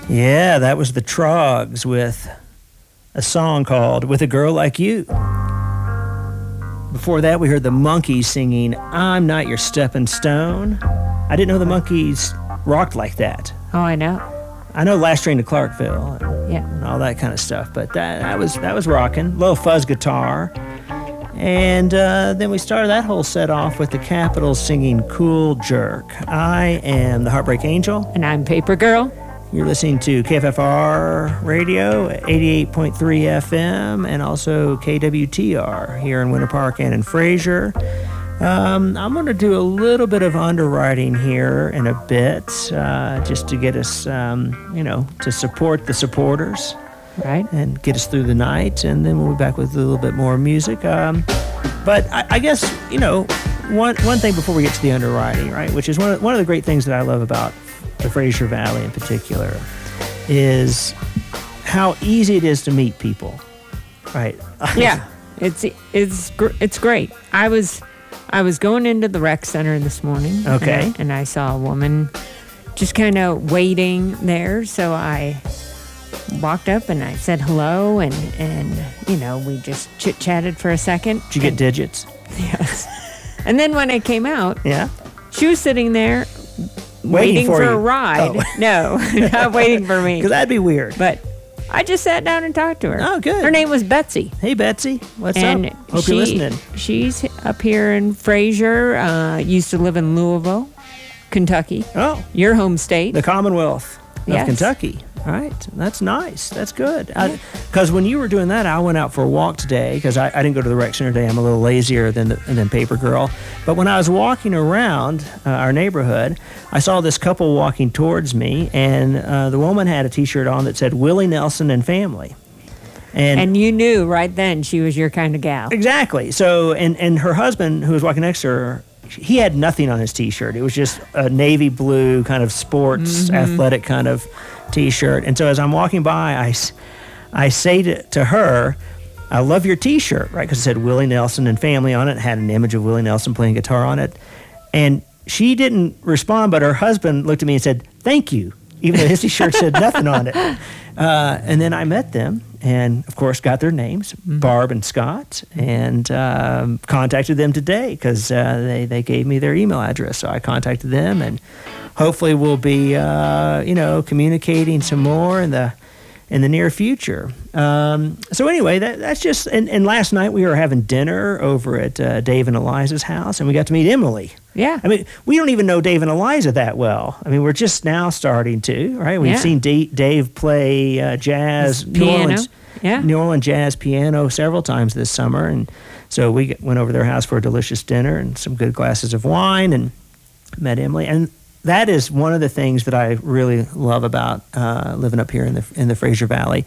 Yeah, that was the Trogs with a song called With a Girl Like You. Before that, we heard the Monkees singing I'm Not Your Stepping Stone. I didn't know the Monkees rocked like that. Oh, I know. I know Last Train to Clarkville and all that kind of stuff, but that was rocking. Little fuzz guitar. And then we started that whole set off with the Capitals singing Cool Jerk. I am the Heartbreak Angel. And I'm Paper Girl. You're listening to KFFR Radio, 88.3 FM, and also KWTR here in Winter Park and in Fraser. I'm going to do a little bit of underwriting here in a bit, just to get us, to support the supporters. Right. And get us through the night, and then we'll be back with a little bit more music. But I guess, one thing before we get to the underwriting, right, which is one of the great things that I love about the Fraser Valley in particular, is how easy it is to meet people, right? Yeah, it's great. I was going into the rec center this morning. Okay. And I saw a woman just kind of waiting there, so I walked up and I said hello, and we just chit-chatted for a second. Did you get digits? Yes. And then when I came out, yeah, she was sitting there waiting for a ride. Oh. No, not waiting for me. Because that'd be weird. But I just sat down and talked to her. Oh, good. Her name was Betsy. Hey, Betsy. What's up? Hope you're listening. She's up here in Fraser. Used to live in Louisville, Kentucky. Oh. Your home state. The Commonwealth of Yes. Kentucky. All right. That's nice. That's good. Because when you were doing that, I went out for a walk today because I didn't go to the rec center today. I'm a little lazier than Paper Girl. But when I was walking around our neighborhood, I saw this couple walking towards me, and the woman had a T-shirt on that said Willie Nelson and Family. And you knew right then she was your kind of gal. Exactly. So, and her husband, who was walking next to her, he had nothing on his T-shirt. It was just a navy blue kind of sports, athletic kind of T-shirt. And so as I'm walking by, I say to her, I love your T-shirt, right? Because it said Willie Nelson and Family on it. It had an image of Willie Nelson playing guitar on it. And she didn't respond, but her husband looked at me and said, thank you, even though his T-shirt said nothing on it. And then I met them and, of course, got their names, Barb and Scott, and contacted them today because they gave me their email address. So I contacted them, and hopefully we'll be, communicating some more in the near future. So anyway, that's just, and last night we were having dinner over at Dave and Eliza's house, and we got to meet Emily. Yeah. I mean, we don't even know Dave and Eliza that well. I mean, we're just now starting to, right? We've seen Dave play jazz, piano. New Orleans jazz piano several times this summer. And so we went over to their house for a delicious dinner and some good glasses of wine and met Emily. And that is one of the things that I really love about living up here in the Fraser Valley.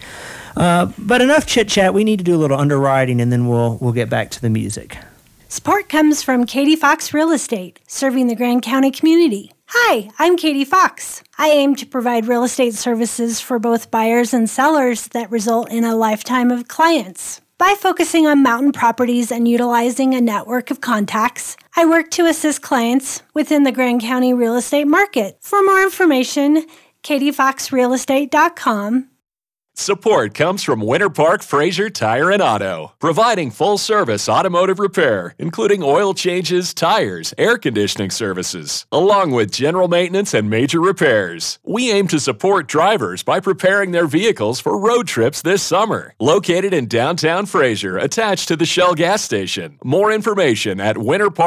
But enough chit-chat. We need to do a little underwriting, and then we'll get back to the music. Support comes from Katie Fox Real Estate, serving the Grand County community. Hi, I'm Katie Fox. I aim to provide real estate services for both buyers and sellers that result in a lifetime of clients. By focusing on mountain properties and utilizing a network of contacts, I work to assist clients within the Grand County real estate market. For more information, katiefoxrealestate.com. Support comes from Winter Park Fraser Tire and Auto, providing full-service automotive repair, including oil changes, tires, air conditioning services, along with general maintenance and major repairs. We aim to support drivers by preparing their vehicles for road trips this summer. Located in downtown Fraser, attached to the Shell gas station. More information at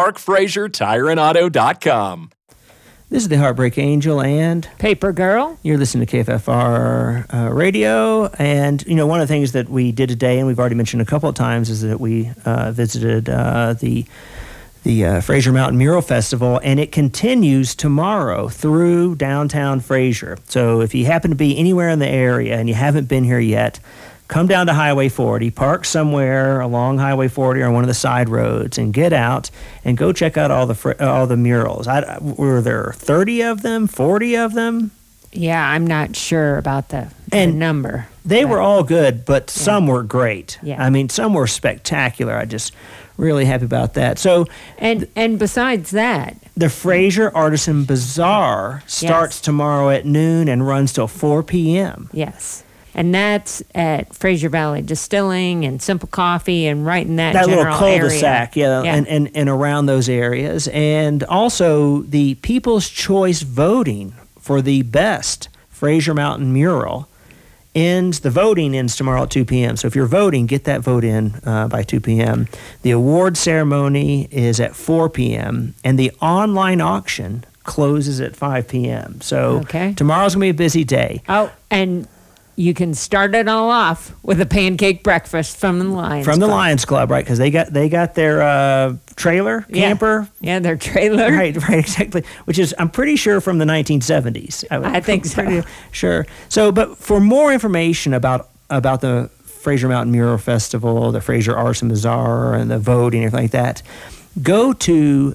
winterparkfrasertireandauto.com. This is the Heartbreak Angel and Paper Girl. You're listening to KFFR Radio. And, one of the things that we did today, and we've already mentioned a couple of times, is that we visited the Fraser Mountain Mural Festival, and it continues tomorrow through downtown Fraser. So if you happen to be anywhere in the area and you haven't been here yet, come down to Highway 40, park somewhere along Highway 40 or on one of the side roads, and get out and go check out all the murals. Were there 30 of them, 40 of them? Yeah, I'm not sure about the number. They were all good, but some were great. Yeah. I mean, some were spectacular. I just really happy about that. So, and besides that, the Fraser Artisan Bazaar starts tomorrow at noon and runs till 4 p.m. Yes. And that's at Fraser Valley Distilling and Simple Coffee and right in that general little cul-de-sac, area. And around those areas. And also the People's Choice voting for the best Fraser Mountain mural the voting ends tomorrow at 2 p.m. So if you're voting, get that vote in by 2 p.m. The award ceremony is at 4 p.m. and the online auction closes at 5 p.m. So tomorrow's going to be a busy day. Oh, and you can start it all off with a pancake breakfast from the Lions Club. Lions Club, right? Because they got their trailer, camper. Yeah, their trailer. Right, exactly. Which is, I'm pretty sure, from the 1970s. I think so. Pretty sure. So, but for more information about the Fraser Mountain Mural Festival, the Fraser Artisan Bazaar, and the voting, everything like that, go to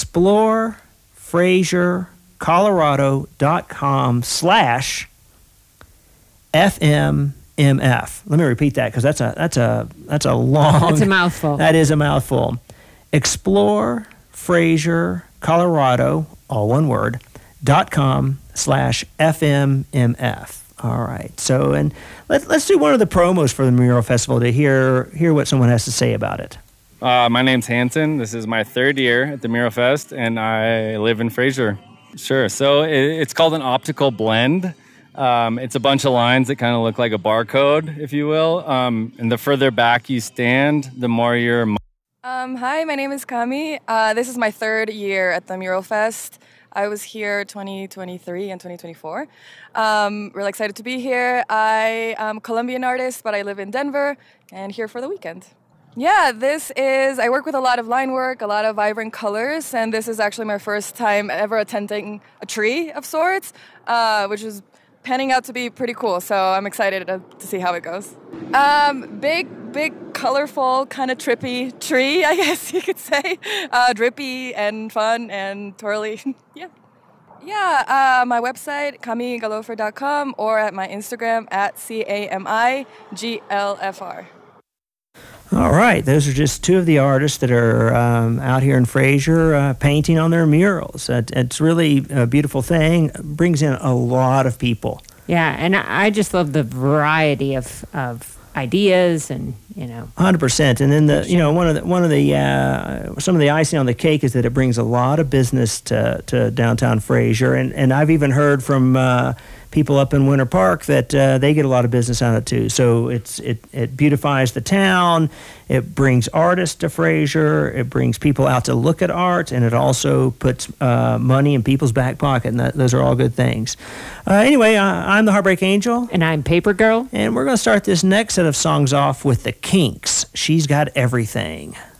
explorefrasercolorado.com/FMMF. Let me repeat that because that's a long. That's a mouthful. That is a mouthful. Explore Fraser Colorado, all one word, .com/FMMF. All right. So, and let's do one of the promos for the Mural Festival to hear what someone has to say about it. My name's Hanson. This is my third year at the Mural Fest, and I live in Fraser. Sure. So it's called an optical blend. It's a bunch of lines that kind of look like a barcode, if you will. And the further back you stand, the more you're... Hi, my name is Kami. This is my third year at the Mural Fest. I was here 2023 and 2024. Really excited to be here. I am a Colombian artist, but I live in Denver and here for the weekend. Yeah, I work with a lot of line work, a lot of vibrant colors, and this is actually my first time ever attending a tree of sorts, which is panning out to be pretty cool, so I'm excited to see how it goes. Big, colorful, kind of trippy tree, I guess you could say. Drippy and fun and twirly. Yeah, my website, camigalofer.com, or at my Instagram at CAMIGLFR. All right, those are just two of the artists that are out here in Fraser painting on their murals. It's really a beautiful thing. It brings in a lot of people. Yeah, and I just love the variety of ideas and 100%. And then some of the icing on the cake is that it brings a lot of business to downtown Fraser. And I've even heard from people up in Winter Park that they get a lot of business out of it too. So it beautifies the town. It brings artists to Fraser. It brings people out to look at art, and it also puts money in people's back pocket. And those are all good things. Anyway, I'm the Heartbreak Angel, and I'm Paper Girl, and we're going to start this next set of songs off with the Kinks. She's Got Everything.